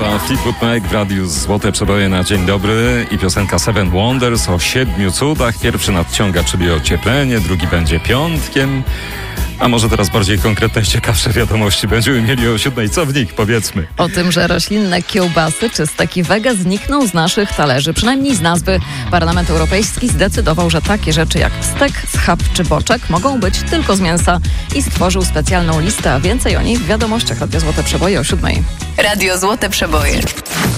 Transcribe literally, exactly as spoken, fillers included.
Grupa Fleetwood Mac w radiu Złote Przeboje na dzień dobry i piosenka Seven Wonders o siedmiu cudach. Pierwszy nadciąga, czyli ocieplenie, drugi będzie piątkiem. A może teraz bardziej konkretne, ciekawsze wiadomości będziemy mieli o siódmej. Co w nich, powiedzmy? O tym, że roślinne kiełbasy czy steki wege znikną z naszych talerzy, przynajmniej z nazwy. Parlament Europejski zdecydował, że takie rzeczy jak stek, schab czy boczek mogą być tylko z mięsa i stworzył specjalną listę, a więcej o niej w wiadomościach Radio Złote Przeboje o siódmej. Radio Złote Przeboje.